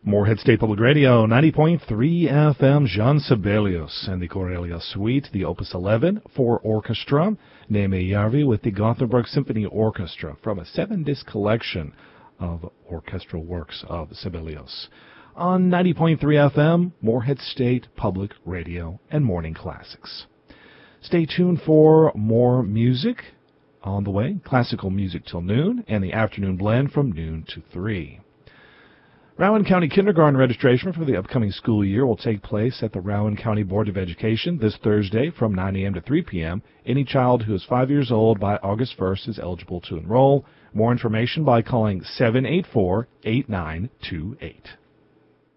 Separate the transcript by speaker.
Speaker 1: Moorhead State Public Radio, 90.3 FM, Jean Sibelius and the Corellia Suite, the Opus 11 for orchestra, Neeme Järvi with the Gothenburg Symphony Orchestra from a 7-disc collection of orchestral works of Sibelius. On 90.3 FM, Moorhead State Public Radio and Morning Classics. Stay tuned for more music on the way, classical music till noon, and the afternoon blend from noon to 3. Rowan County Kindergarten registration for the upcoming school year will take place at the Rowan County Board of Education this Thursday from 9 a.m. to 3 p.m. Any child who is 5 years old by August 1st is eligible to enroll. More information by calling 784-8928.